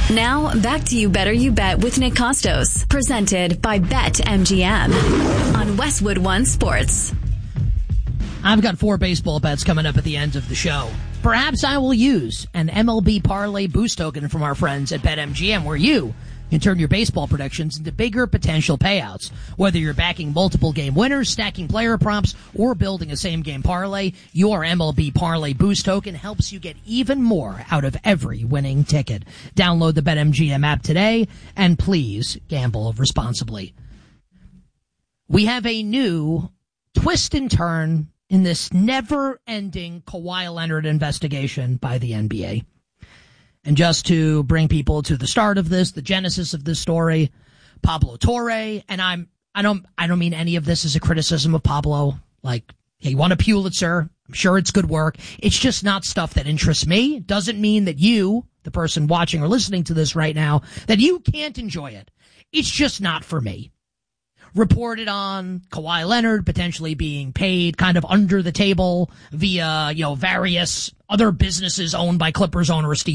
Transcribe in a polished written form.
Now, back to You Better You Bet with Nick Costos, presented by BetMGM on Westwood One Sports. I've got 4 baseball bets coming up at the end of the show. Perhaps I will use an MLB parlay boost token from our friends at BetMGM, where you can turn your baseball predictions into bigger potential payouts. Whether you're backing multiple game winners, stacking player props, or building a same-game parlay, your MLB parlay boost token helps you get even more out of every winning ticket. Download the BetMGM app today, and please gamble responsibly. We have a new twist and turn in this never-ending Kawhi Leonard investigation by the NBA. And just to bring people to the start of this, the genesis of this story, Pablo Torre, and I don't mean any of this as a criticism of Pablo. Like, hey, you want a Pulitzer? I'm sure it's good work. It's just not stuff that interests me. It doesn't mean that you, the person watching or listening to this right now, that you can't enjoy it. It's just not for me. Reported on Kawhi Leonard potentially being paid kind of under the table via, various other businesses owned by Clippers owner Steve